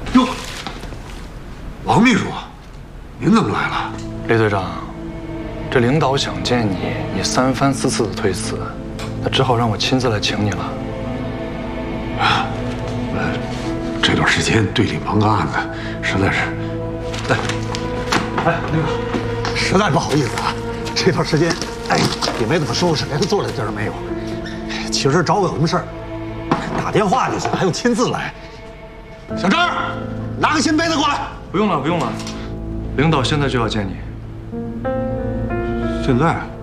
哟，王秘书，您怎么来了？ 李队长，这领导想见你，你3番4次的推辞，那只好让我亲自来请你了。 这段时间队里忙个案子，实在是……那个，实在不好意思啊，这段时间，也没怎么收拾，连坐的地儿都没有。其实找我有什么事儿，打电话就行，还用亲自来。小张，拿个新杯子过来。 不用了，不用了，领导现在就要见你。 现在？